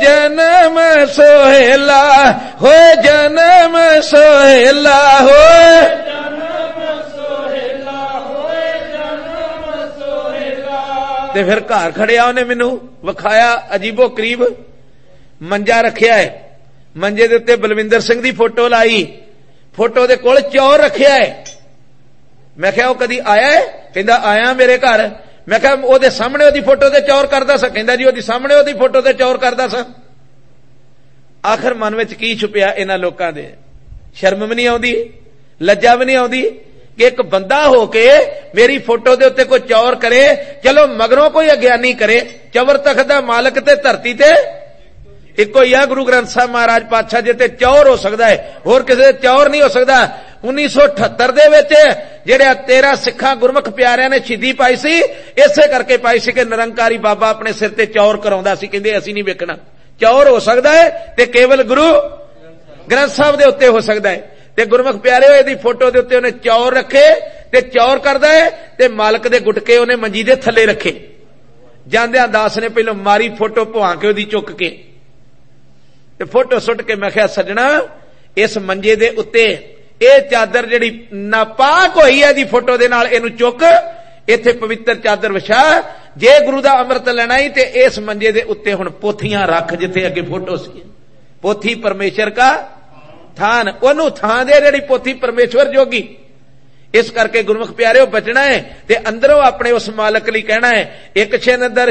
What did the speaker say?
जन्म सोहेला हो जन्म सोहेला हो ते फिर घर खड़िया उन्हें मैनू विखाया अजीबो करीब मंजा रखिया है, मंजे दे उत्ते बलविंदर सिंह दी फोटो लाई, फोटो दे कोल चौर रखिया है। मैं क्या कदी आया है? कहंदा आया मेरे घर। मैं क्या ओदे सामने ओदी फोटो ते चौर करदा सा? कहंदा जी ओदी सामने ओदी फोटो ते चौर करदा सा। आखिर मन विच की छुपिया इन्हां लोकां दे? शर्म भी नहीं आउंदी, लज्जा भी नहीं आउंदी कि एक बंदा होके मेरी फोटो दे उत्ते कोई चौर करे, चलो मगरों कोई अज्ञानी करे। चवर तख्त दा मालक ते धरती ते इको ही है गुरु ग्रंथ साहब महाराज पातशाह जी ते चौर हो सकता है, होर किसी दे चौर नहीं हो सकता। 1978 दे विच जेड़े 13 सिखां गुरमुख प्यारियां ने शहीदी पाई सी, इसे करके पाई सी कि निरंकारी बाबा अपने सिर ते चौर कराउंदा सी, कहंदे असीं नहीं वेखना। चौर हो सकता है ते केवल गुरु ग्रंथ साहब दे उत्ते हो सकता है। ते गुरमुख प्यारे इहदी फोटो दे उत्ते उन्हें चौर रखे ते चौर करदा है ते मालक दे गुटके उन्हें मंजी दे थल्ले रखे। जांदियां दास ने पहलों मारी फोटो भुआ के ओदी चुक के ते फोटो सुट के मैं कहा सजना इस मंजे दे उत्ते ये चादर जिहड़ी नापाक होई है दी फोटो दे नाल इहनूं चुक इत्थे पवित्र चादर विछा, जे गुरु दा अमृत लेना ही ते इस मंजे दे उत्ते हुण पोथियां रख जिथे अगे फोटो सी। पोथी परमेश्वर का थान, ओनू थान दे जिहड़ी पोथी परमेश्वर जोगी। इस करके गुरमुख प्यारे बचना है ते अंदरों अपने उस मालक लई कहना है, एक छिन